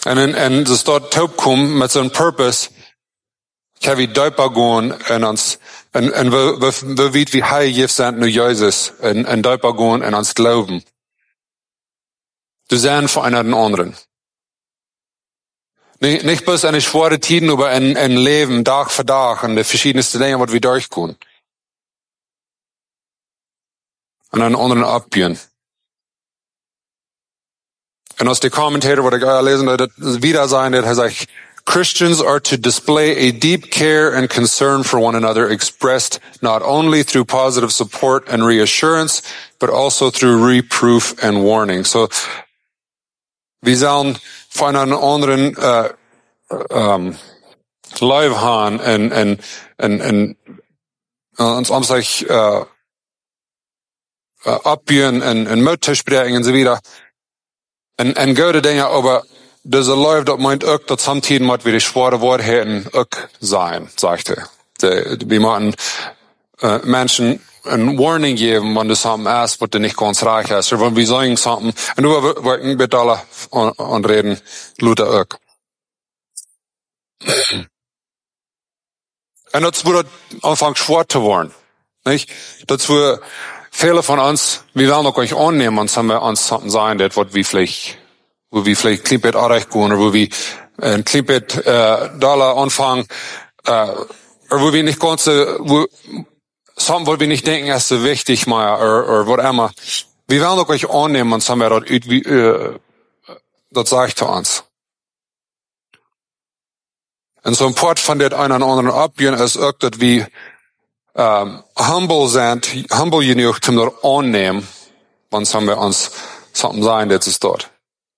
En det står toepkom met zo'n purpose. Kan vi døpa gåen en we weet wie hij gif zijn nu Jezus en døpa gåen en ons glauben. Du zijn voor einer den anderen. Nicht bloß eine schwere Tiden über ein Leben, Tag für Tag und die verschiedensten Dinge, was wir durchgehen. Und einen anderen abgehen. Und aus dem Kommentator, was ich lesen, das wieder sein, der sagt, Christians are to display a deep care and concern for one another, expressed not only through positive support and reassurance, but also through reproof and warning. So, wir sollen von einem anderen Live haben und uns um sich abgehen und Mut sprechen und so weiter. Und gute Dinge, aber diese Live, das meint auch, dass samtidig mit wir die schwere Worte auch sein, sagte. Wir machen Menschen ein Warning geben, wenn du something hast, was du nicht ganz reich hast, oder wenn wir sagen something, und du wirken mit alle und reden, Luther auch. Und das wird anfangen schwer zu werden, nicht? Das wird viele von uns, wir werden auch euch annehmen, und haben wir uns something sein, das wird wo wir vielleicht ein bisschen anrecht gehen, oder wo wir ein bisschen Dollar anfangen, oder wo wir nicht ganz something, wo wir nicht denken, ist so wichtig, oder was immer. Wir werden auch euch annehmen, und haben wir das sagt zu uns. Und so ein Part von der einen oder anderen abgehen, ist auch, dass wir humble sind, humble genug, zum das annehmen, und haben wir uns something sein, das ist dort.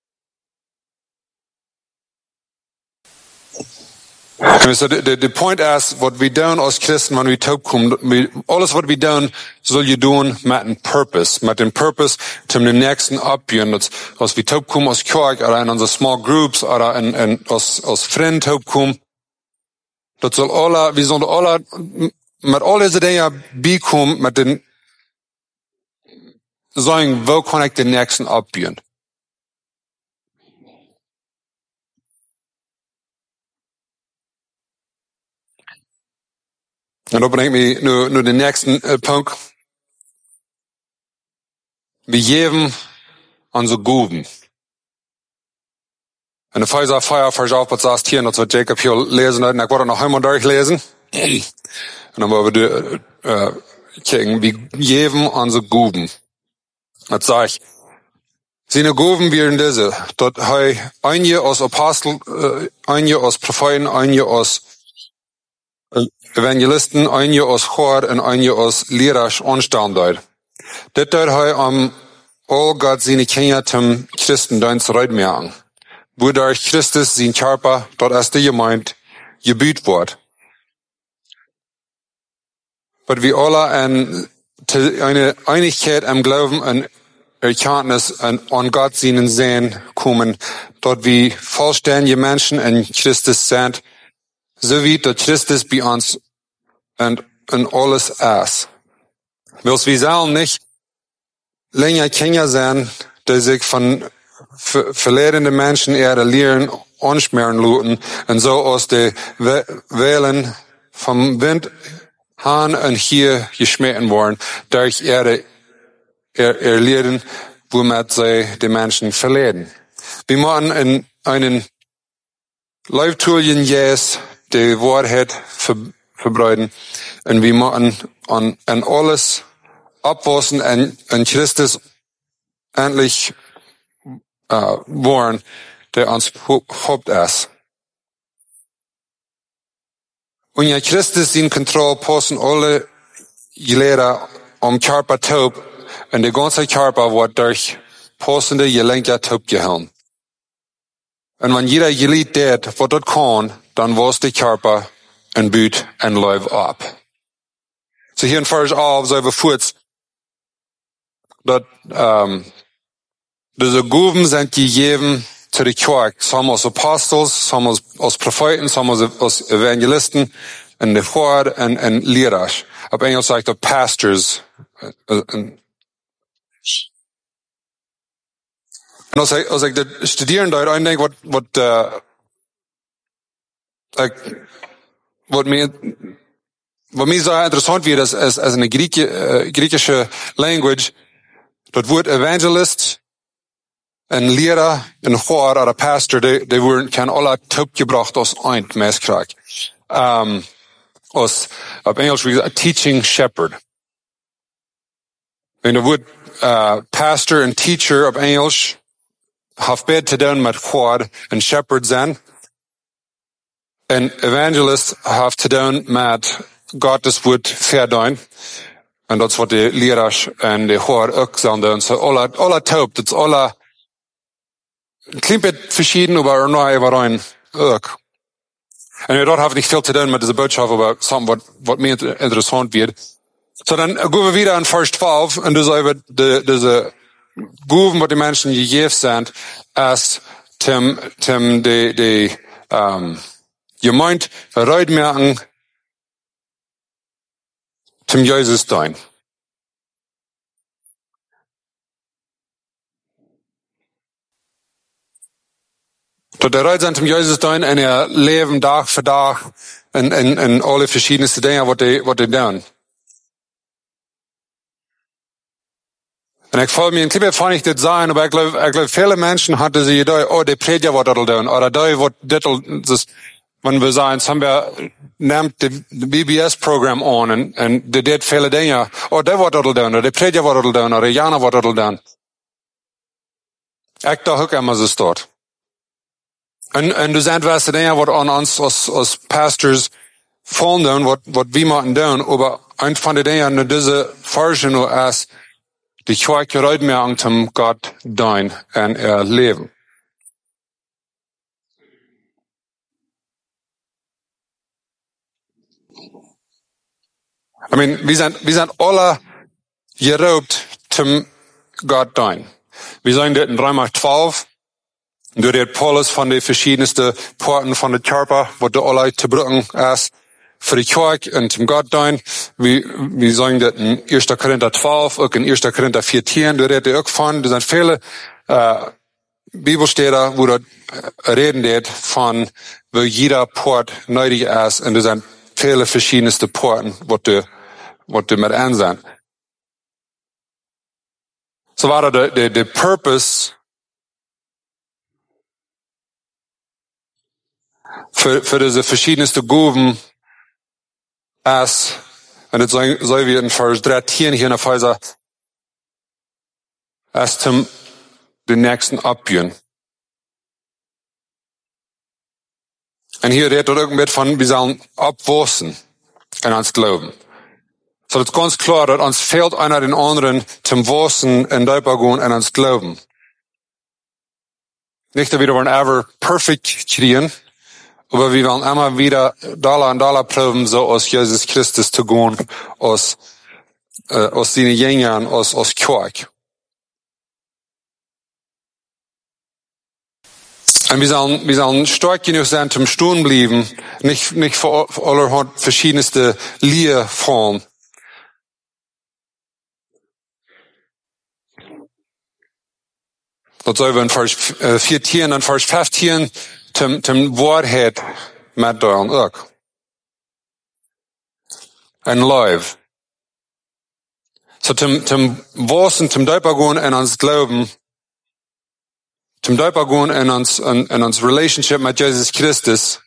So the point is, what we doen als Christen, wenn wir taub kommen, alles was wir tun, soll je doen mit einem Purpose, zum den nächsten abgehen, als wir taub kommen als Kirche, oder in unsere Small Groups, oder als Freund taub kommen, das soll wir sollen alle mit all diese Dinge bekommen, mit den sagen, wo kann ich den nächsten abgehen? Und da bringt mich nur den nächsten Punkt. Wir geben unsere Guben. Und der Pfizer Feier verschaut, was sagst hier, das wird Jacob hier lesen, und ich wollte noch einmal durchlesen. Und dann wollen wir gucken, wir geben unsere Guben. Das sag ich. Seine Guben wären diese. Dort einige aus Apostel, einige aus Propheten, einige aus Evangelisten, einige aus Chor und einige aus Lehrers anstellen. Das tut all Gott seine Kinder zum Christendienst reitmerken. Wodurch Christus sein Körper, dort ist die Gemeinde, gebüht wird. Aber wir alle eine Einigkeit im Glauben und Erkenntnis an Gott seinen Sehen kommen, dort wie vollständige Menschen in Christus sind, so wie der Christus bei uns und alles ist. Wir sollen nicht länger Kinder sein, die sich von verlehrenden Menschen eher lehren, anschmieren lassen und so aus den Wellen vom Wind han und hier geschmitten worden, durch ihre lehren, womit sie die Menschen verlehren. Wir machen in einen Leibtulien Jes, die Wahrheit verbreiten, und wir machen an alles abwaschen und Christus endlich worden, der uns Haupt ist. Und ja, Christus in Kontrolle passen alle Lehrer Körper taub, und der ganze Körper wird durch passende Gelenke taub gehalten. Und wenn jeder Glied tät, was das kann, dann was der Körper und büht und läuft ab. So hier in Vers 11, so wir kurz, dass diese Gaben sind gegeben zu der Kirche. Some aus Apostels, some aus Propheten, some aus Evangelisten, und der Chor und Lehrer. Auf Englisch sagt er Pastors. Und als ik dit studeren deed, ik denk wat mij zo interessant wird, als eine griechische language, dat woord evangelist, een leraar, een choir, oder pastor, die worden kan alle opgebracht als eind meeskrijg. Als, op Engels, a teaching shepherd. En dat woord, pastor en teacher op Engels, heeft beide te doen met choir en shepherd zijn. En evangelist heeft te doen met Gottes woord verduin. En dat is wat de leraars en de choir ook zijn doen. So alle taub, dat is alle, een klein beetje verschieden, maar er nou waarin ook. En dat heeft niet veel te doen met deze boodschap, maar wat meer interessant wordt. So dan gaan we weer aan vers 12, en dus over deze goeven wat die mensen gegeven zijn, als je meint uitmerken, zum Jezus zijn. Tot er uit zijn zum Jezus zijn en leven dag voor dag en alle verschillende dingen wat hij doen. En ik voel me een klein van ik dit zijn, maar ik geloof viele mensen hadden ze idee, oh, die prediger wat dat doen, oder die wat dit, wenn wir sagen, haben wir, nimmt de BBS-Programm aan en die deed viele dingen, oh, die wat dat doen, oder die prediger wat dat doen, oder Jana wat dat doen. Ik dacht ook immer zo staat. En er zijn wel dingen wat aan ons als pastors vonden, wat we moeten doen, maar een van de dingen naar deze version is, die Kirche uitmerken zum Gott dein en leven. I mean, wir sind alle geroept zum Gott dein. Wir sagen das in Römer 12, du redet Paulus von den verschiedensten Porten von der Körper, wo du alle zu brücken ist, für die Kirche und zum Gott dein. Wir sagen das in 1. Korinther 12, auch in 1. Korinther 14, du redet auch von, da sind viele Bibelstellen, wo du reden wird von, wo jeder Port nötig ist, und da sind viele verschiedenste Porten, wat du mit ansehen. So war der Purpose für diese verschiedenste Gaben ist, und das soll wir in Vers 13 hier in der Phase, ist zum den nächsten abgehen. Und hier redet er irgendwie von, wir sollen abwachsen in uns Glauben. So, das ist ganz klar, dass uns fehlt einer den anderen zum Wachsen in Deipagun in uns Glauben. Nicht, dass wir wollen ever perfekt kriegen, aber wir wollen immer wieder Dollar proben, so aus Jesus Christus zu gehen, aus seinen Jüngern, aus Kirche. Und wir sollen stark genug sein zum Stehen bleiben, nicht für allerhand verschiedenste Lieder fallen. Dat zou we in vers 14 en vers 15 tem waarheid met doen ook. En live. So tem wasen, tem duipagoen in ons glauben, tem duipagoen in ons relationship met Jesus Christus,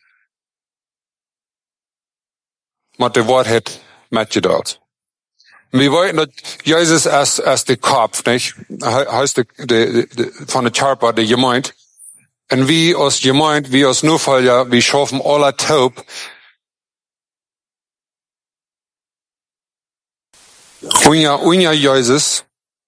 met de waarheid met je doet. Wir wollten, dass Jesus als der Kopf, nicht? Heißt von der Körper, der Gemeinde. Und wir als Gemeinde, wir als Nufalja, wir schaffen alle taub. Unja Jesus.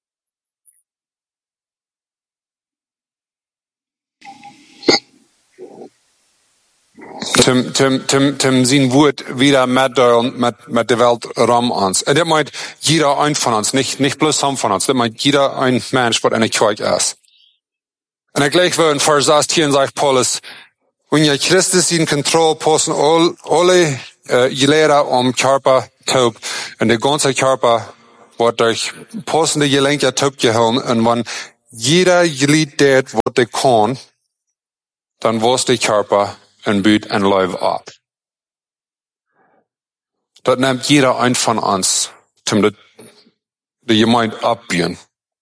Tim zijn woord wieder met de Welt rum ons. En dat meint jeder ein von uns, nicht bloß some von uns. Dat meint jeder ein Mensch, wat in der Kirche ist. En gleich wo in Vers 18 sagt Paulus, wenn ja Christus in Kontrolle posten alle Lehrer Körper taub, und der ganze Körper wird durch passende Gelenke taub gehalten, und wenn jeder Glied deed wat de kon, dan was de Körper en buurt en Leib ab. Dat neemt jeder ein van ons, om de gemeente abbieren.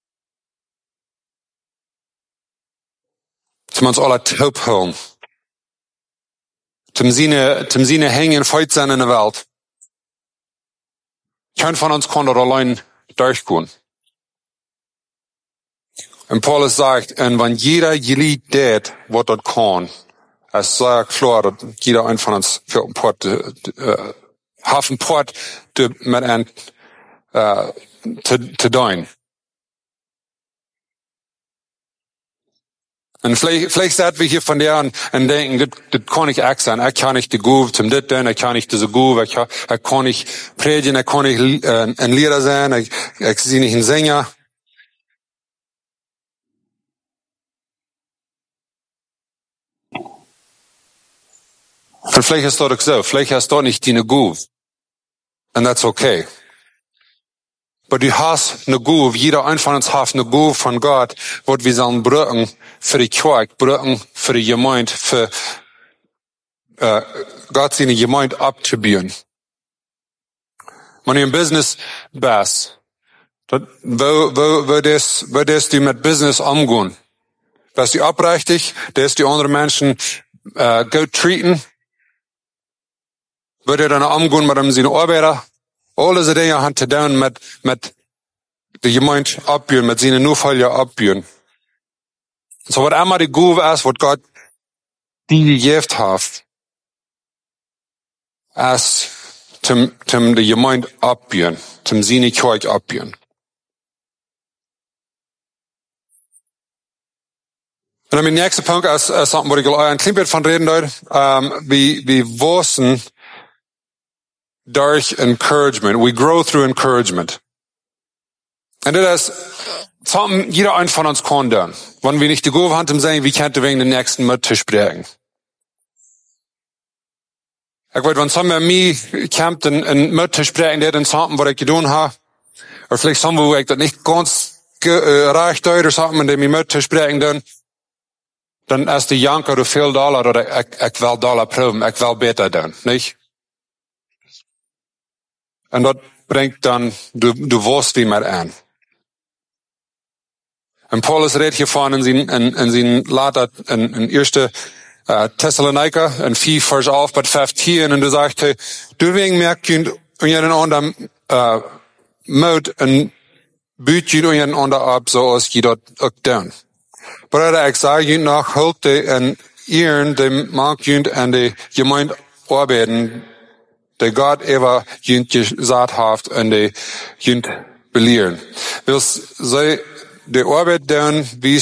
Om ons alle taub houden. Om zine hängen feit zijn in de wereld. Kein von uns kann dort allein durchgehen. Und Paulus sagt, und wenn jeder Glied tät, was dort kann, es sei klar, dass jeder ein von uns für ein Port, Hafen Port, mit ein, zu dein. Und vielleicht sagen wir hier von der an und denken, das kann ich auch sein. Ich kann nicht die Gove zum dit tun, ich kann nicht diese Gove, ich kann nicht predigen, ich kann nicht ein Lehrer sein, ich sehe nicht ein Sänger. Und vielleicht ist das auch so, vielleicht hast du nicht die Gove. And that's okay. Aber du hast eine Gove, jeder ein von uns hat eine Gove von Gott, wo wir sollen brücken für die Kirche, brücken für die Gemeinde, für Gott seine Gemeinde abzubauen. Wenn du im Business bist, wo du mit Business umgehen? Dass du aufrichtig, dass die anderen Menschen gut treaten, wo du dann umgehen mit seinen Arbeiter, all diese Dinge haben zu tun mit der Gemeinde abbauen, mit seinen Nachfolger abbauen. So, was immer die Gove ist, was Gott die gegeben hat, ist, zum die Gemeinde abbauen, zum seine Kirche abbauen. Und dann mein nächster Punkt ist, wo ich ein klein bisschen von reden soll, wir wachsen durch Encouragement. We grow through encouragement. Und das ist something jeder ein von uns kann tun. Wenn wir nicht die Gove haben, sagen, wie könnte wegen den nächsten mit zu sprechen. Ich weiß, wenn sommer mir kommt, ein mit zu sprechen, der dann something, was ich getan habe, oder vielleicht sommer, wo ich das nicht ganz recht oder something, der mir mit zu sprechen dann ist die Janker, du viel Dollar, oder ich will Dollar proben, ich will besser tun, nicht? Und das bringt dann, du weißt, wie man an. Und Paulus redet hier vorne in seinen Leiter, in 1. Thessaloniker, in 4, Vers 11, bis 15, und du sagst, hey, du wegen merkt, und jeden anderen, Mut, und büt jeden anderen ab, so als die dort auch tun. Bruder, ich sage Ihnen noch, heute in ihren, dem mag jünd an die Gemeinde arbeiten, der Gott ever jünd gesagt hat, und die jünd belehren. Willst sie die Arbeit tun, wie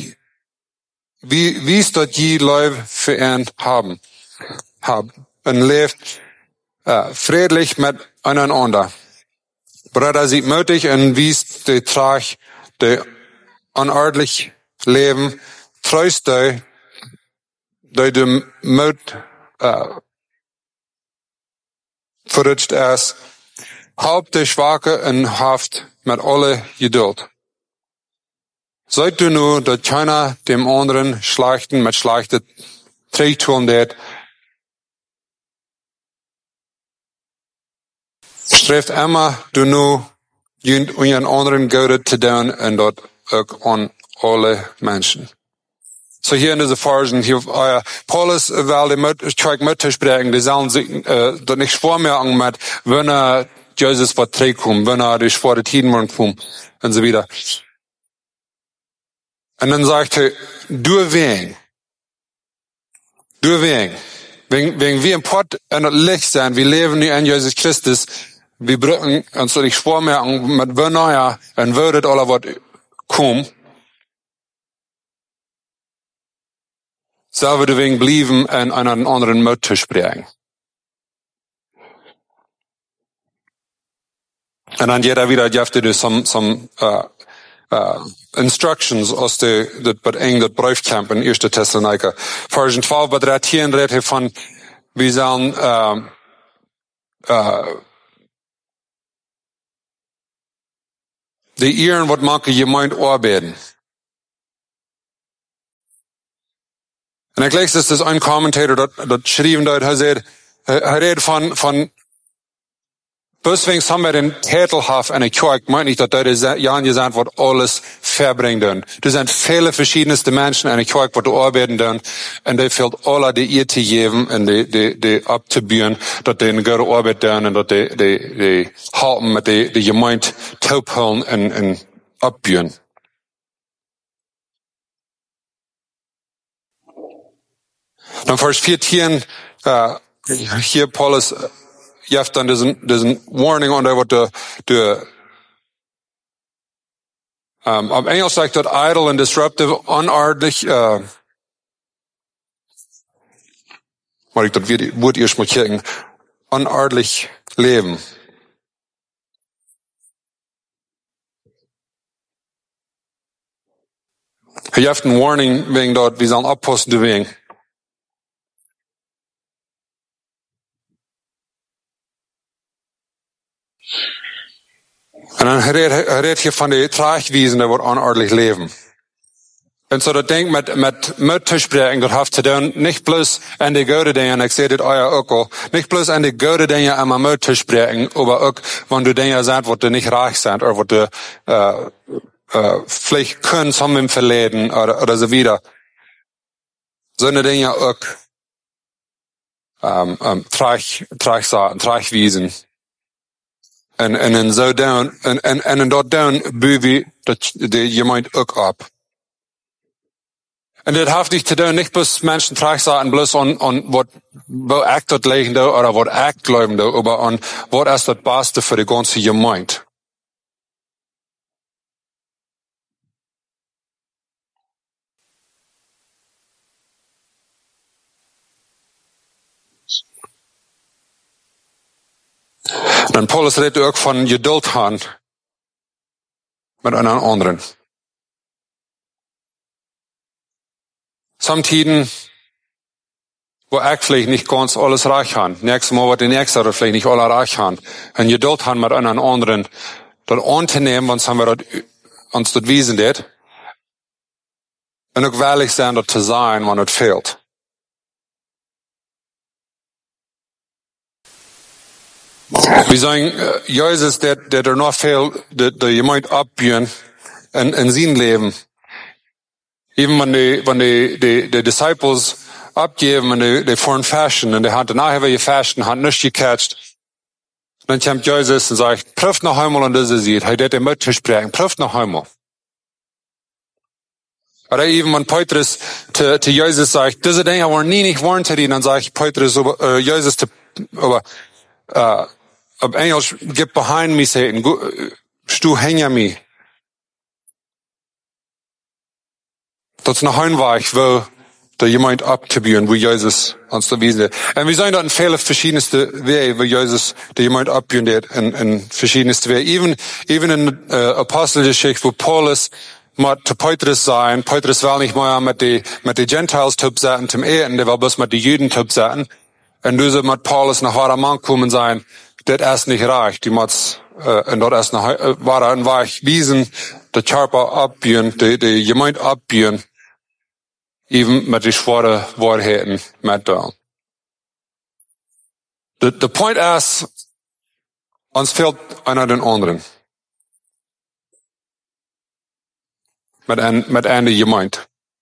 es dort je Leute für ihn haben. Und lebt, friedlich miteinander. Bruder, sieht mutig und wie es die Trag, die unordentlich Leben, treust du, dem Mut, verrutscht ist, halb der Schwache in Haft mit alle Geduld. Seid du nur, dass keiner dem anderen Schlechten mit Schlechten tun wird, strebt immer du nur, einen anderen Gute zu tun und dort auch an alle Menschen. So hier in dieser Versen, hier, Paulus will die Kirche mitsprechen, die sollen sich, dort nicht schwer mehr mit, wenn Jesus verträgt, wenn die schwere Tiden kommen, und so weiter. Und dann sagt er, wegen wir im Pott in das Licht sein, wir leben in Jesus Christus, wir brücken uns nicht schwer mehr mit wenn und würdet alle was kommen, selber deswegen blieben und einen anderen Mut zu sprechen. Und dann jeder wieder dürfte du some instructions aus dat eng dat Briefkamp in 1. Thessaloniker. Vers 12 bei 13 redet von, wir sollen die Ehren, wat manche Gemeinde arbeiten. En ik lees dus een commentator dat schreef dat hij redt van Buswing sommer in Tetelhof en ik meint nicht, dat is Jan gesagt wat alles verbringen doen. Er zijn vele verschiedenste mensen en ik wat de arbeiden doen en die valt alle die eer te geven en die op te buren, dat die een goede arbeid doen en dat die halten met de gemeente toepholen en opburen. Dan vers 14, hier Paulus geeft dan diesen warning onder wat op Engels zegt dat idle and disruptive, onaardig, maar ik dat woord eerst moet kijken, onaardig leven. Hij geeft een warning wegen dat we zullen oppassen te wegen. En dan redt je van de traagwijzen dat wordt onaardig leven. En zo dat denk met te spreken, dat heeft te doen, niet plus aan de goede dingen, ik zei dit ook al, niet plus aan de goede dingen aan mijn mond te spreken, maar ook, wanneer du dingen zegt, wat er niet raag zijn, of wat er, vielleicht kunnen haben im Verleden, oder so wieder. So eine Dinge auch, traagwiesen. En zo down, en dort down, buwi, dat je meint ook op. En dit heeft niet te doen, niet bloß mensen traagzaten, bloß on wat ik dat legen doe, oder wat ik geloven doe, maar on wat is dat beste voor de ganze gemeente. En Paulus redt ook van geduld gaan met een anderen. Samtiden, wo ik vielleicht nicht ganz alles reich han. Nächstes Mal wird die nächste oder vielleicht nicht alle reich han. En geduld gaan met een anderen. Dat aan te nemen, want haben wir uns dat wiesen dit. En ook weilig zijn dat te zijn, wanneer het fehlt. We zijn Jezus dat er nog veel, dat je moet opburen in zijn leven. Even wanneer de disciples opgeven en die voor een fashion en die hadden nachher weer fashion, had niets gecatcht. Dan komt Jezus en zegt, proef nog eenmaal en deze ziet. Hij deed hem uit te spreken, proef nog eenmaal. Oder even wenn Petrus te Jezus zegt, deze dingen waren niet warm te doen, dan zegt Petrus Jezus aber op Engels, get behind me, Satan, stu hinter me. Dat is nog een weg, wo dat je meint opgeburen, wo Jezus ons dat wiesen. En we zijn dat in vele verschiedenste wegen, wo Jezus dat je meint opburen deed in verschiedenste wegen. Even in de Apostelgeschichte, wo Paulus met te Petrus zijn, Petrus wil niet meer met de Gentiles topzetten, zum eten, der wil best met de Juden topzetten. En dus met Paulus naar waar man komen zijn, dat is niet reich. Die moet, en dat is nog, waar een weg wiesen, de Körper opburen, de gemeente opburen, even met de zware waarheden met doen. De point is, ons fehlt einer den anderen. Met een gemeente.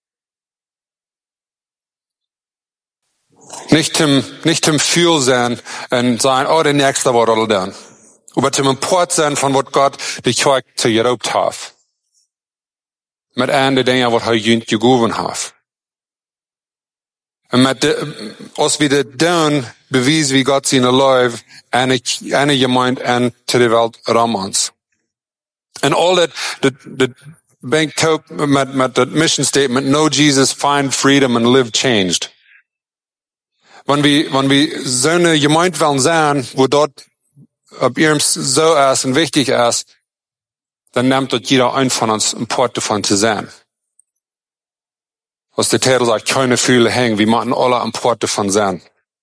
Nicht zum Fühl sein und sagen, oh, der Nächste wird all dann. Aber zum Import sein von was Gott die Kirche zu geraubt hat. Mit einem der Dinge, was er jüngst gegeben hat. Und mit uns wieder dann bewies, wie Gott seine Liebe eine Gemeinde und zu der Welt rammt. Und all that bank top mit that mission statement, know Jesus, find freedom and live changed. Wenn wir so eine Gemeinde wollen sein, wo dort ob ihrem so ist und wichtig ist, dann nimmt dort jeder ein von uns ein Port davon zu sein. Was der Titel sagt, keine Fühle hängen, wir machen alle ein Port davon sein.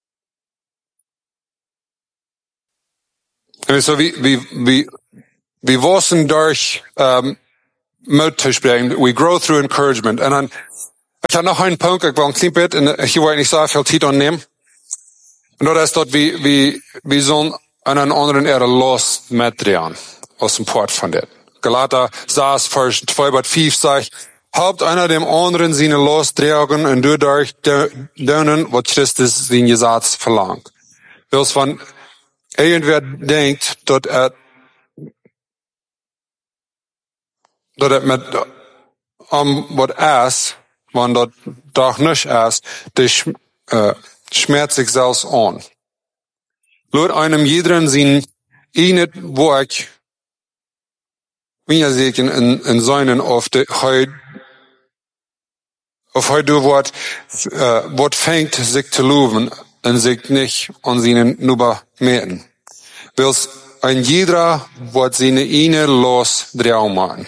Und so wir wachsen durch Mut zu sprechen, we grow through encouragement. Und dann ich habe noch einen Punkt, ich will ein klein bisschen, hier wollte ich nicht so viel Zeit annehmen. Und das ist dort, wie sollen einen anderen Erde los mitdrehen, aus dem Port von der. Galater 6, Vers 2 bis 5 sagt, habt einer dem anderen seine losdrehen und dadurch dönen, was Christus den Gesetz verlangt. Als wenn irgendwer denkt, dass er mit, was ist, wenn das doch nicht ist, das schmerzt sich selbst an. Laut einem jeden sein einet Werk, wie er sich in seinen auf heute fängt sich zu loben und sich nicht an seinen Nuber meten. Wils ein jeder wird seine eine los drehen machen.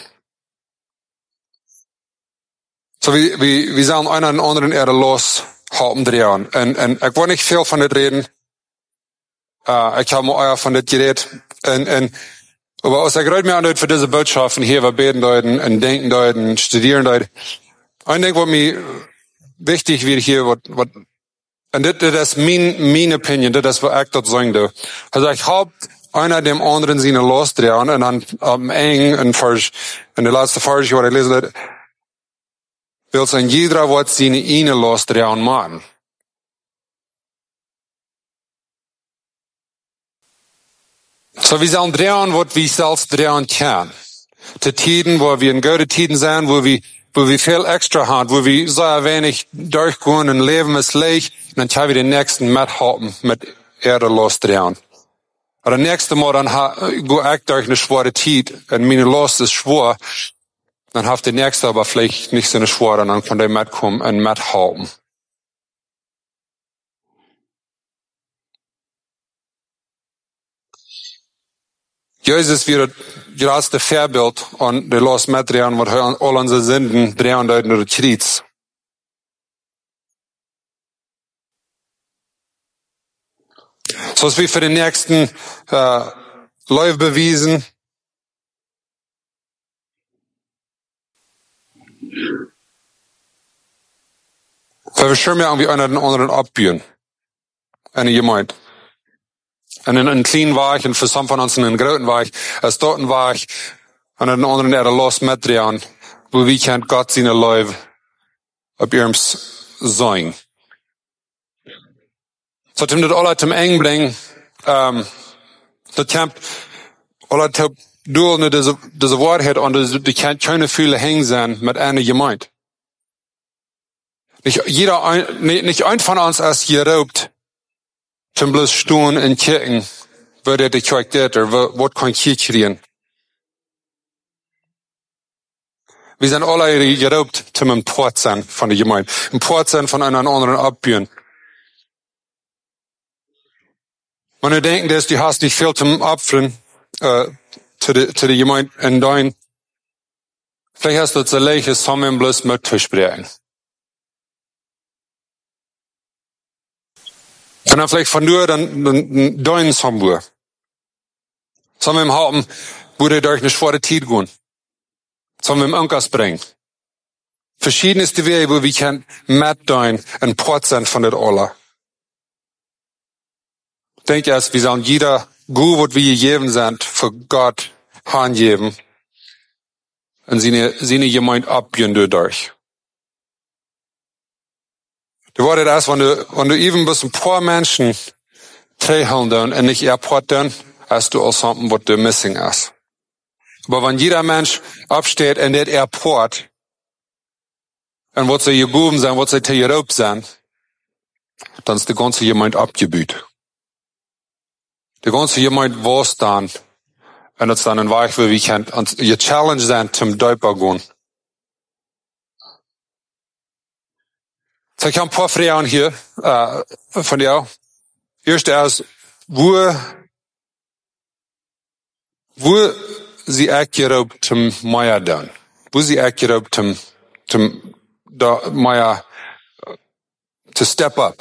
So wie sollen einer den anderen Erde los halten drehen. Und ich will nicht viel von das reden. Ich habe mal von das geredet. Aber als ich gerade mir anhört für diese Botschaften hier, wir beten deuten und denken deuten, studieren deuten. Ein Ding, was mir wichtig wird hier, und das ist meine Opinion, das ist, was ich dort sagen darf. Also ich hab einer dem anderen seine losdrehen und dann am eng in der letzten Vers, was ich lesen habe, will sein jeder wird seine eine losdrehen machen. So wir sollen drehen, was wir selbst drehen können. Zu Tiden, wo wir in gute Tiden sind, wo wir viel extra haben, wo wir so wenig durchgehen und Leben ist leicht, dann können wir den nächsten mithalten, mit Erde losdrehen. Aber das nächste Mal, dann gehe ich durch eine schwere Zeit, und meine Lust ist schwer, dann hat der nächste aber vielleicht nicht so eine schwere, und dann kann der mitkommen und mithalten. Jesus wird das größte Vorbild und der los mitdrehen, was all unsere Sünden drehen durch den Kreuz. So ist wie für den nächsten Läufe bewiesen. Weil wir schon mehr irgendwie einer den anderen abbiegen. Eine Gemeinde. Und in einem kleinen Weg, und für some von uns in einem großen Weg, als dort ein Weg, einer den anderen Erde los mitdrehen, wo wir kennt Gott seine Läufe ab ihrem sein. So, dem das alle zum eng bringen, das kämpft, alle durch diese Wahrheit und die kann keine viele hängen sein mit einer Gemeinde. Nicht ein von uns als geraubt, zum bloß stehen und kicken, würde die Kirche täter, wird kein Kirche kriegen. Wir sind alle geraubt zum Import sein von der Gemeinde. Import sein von einer anderen abbiegen. Wenn du denken, dass du hast nicht viel zum Opfern, zu der Gemeinde in dein, vielleicht hast du das Leiche zusammen bloß mit zu sprechen. Und dann vielleicht von nur dann deinen Sambur. Sollen wir im Haupten, würde durch eine schwere Zeit gehen. Sollen wir im Ankas bringen. Verschiedenste Wege, wo wir können mit dein ein Port sein von der Ola. Denk erst, wir sollen jeder gut, was wir gegeben sind, für Gott hingeben. Und seine Gemeinde abgehen durch. Du wartet erst, wenn du even bis ein paar Menschen treiben und nicht erporten, hast du auch something, was du missing ist. Aber wenn jeder Mensch absteht in der Airport, und was sie gegeben sind, was sie geraubt sind, dann ist die ganze Gemeinde abgebüht. Die ganze Gemeinde weiß dann, und das ist dann ein Weg, wie wir können, und ihr Challenge sein zum Däuper gehen. So, ich habe ein paar Fragen hier, von dir. Erst erst, wo sie geraubt zum Meier dann? Wo sie geraubt zum da Meier to step up?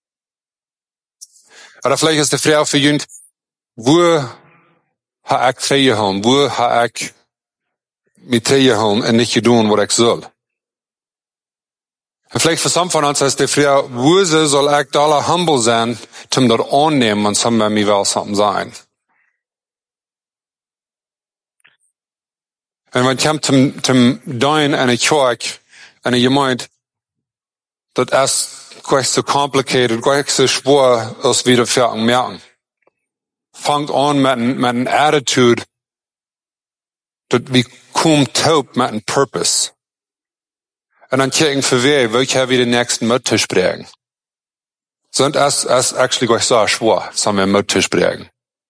Oder vielleicht ist die Frage für jemand, wo ha ich tegengehouden? Wo ha ich mich tegengehouden und nicht gedaan, was ich soll? Und vielleicht für some von uns heißt die Frage, wieso soll ich da humble sein, zum dort annehmen und zum bei mir wel something sein? Und wenn kommt zum Dein eine Kirche, eine Gemeinde, das ist gleich so complicated, gleich so schwer, als wir dafür merken. Fangt an mit einer Attitude, dass wir kommen taub mit einem Purpose. Und dann kijken für wer, wie können wir den nächsten Mittisch bringen. So, und das ist actually gleich so schwer, so wir Mittisch bringen.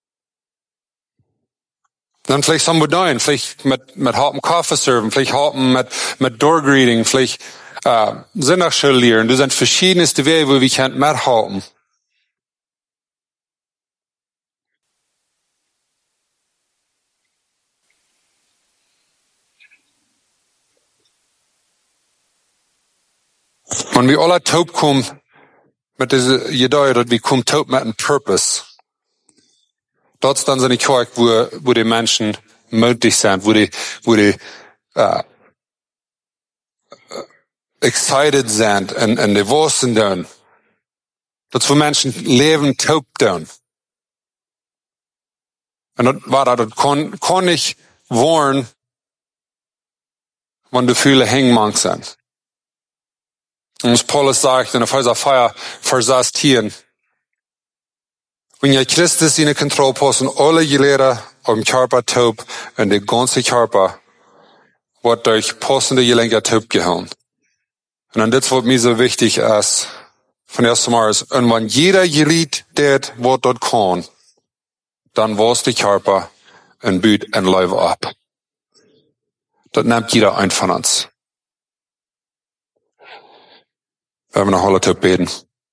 Dann vielleicht haben wir da, vielleicht mit hartem Kaffee serven, vielleicht hartem mit Doorgreeting, vielleicht Sinnachschule lehren. Das sind verschiedenste Wege, wo wir können mithalten. Wenn wir alle taub kommen, mit dieser Idee, dass wir kommen taub mit einem Purpose. Dort ist dann so eine Kirche, wo die Menschen mutig sind, wo die excited sind und die Wursten tun. Dort wo Menschen leben taub tun. Und das kann nicht wollen, wenn die viele hängmank sind. Und was Paulus sagt in Epheser 4, Vers 10, wenn ihr Christus in der Kontrolle posten, alle Gelehrer am Körper taub und der ganze Körper wird durch passende Gelenke taub gehauen. Und dann das, was mir so wichtig ist, von ersten Mal ist, und wenn jeder Glied tät, was dort kann, dann was der Körper und büht ein Leben ab. Das nimmt jeder ein von uns. Wir haben noch alle taub beten.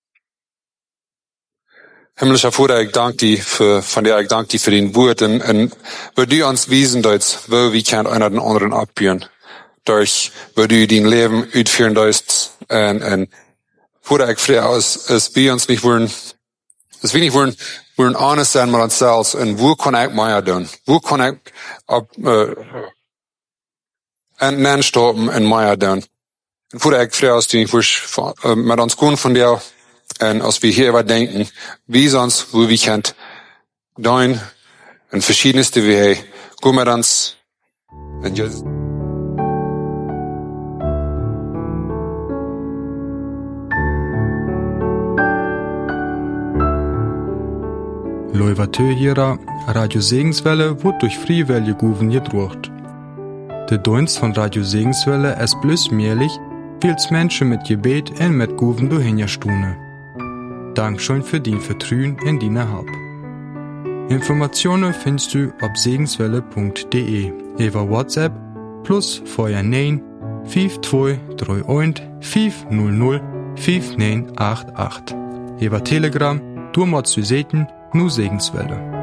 Himmlischer Vater, ich danke dir für den Wort und wo du uns wiesen sollst, wo wir können einer den anderen abbieren. Durch, wo du dein Leben ausführen sollst. Und Vater, ich frage es wir uns nicht wollen, dass wir nicht wollen honest sein mit uns selbst und wo kann ich mehr tun? Wo kann ich entnehmen stoppen und mehr tun? Und Vater, ich frage du nicht mit uns gehen von dir. Und als wir hier überdenken, wie sonst, wo wir können, dein, in verschiedenste Wege, gut mit uns, und Jesus. Loivatö Radio Segenswelle wird durch Friewelle Guven gedruckt. Der Dienst von Radio Segenswelle ist bloß möglich, weil Menschen mit Gebet und mit Guven durchhinterstunden. Dankeschön für dein Vertrauen in deine Help. Informationen findest du auf segenswelle.de über WhatsApp plus 49 5231 500 5988. Über Telegram, du musst du sehen, nur Segenswelle.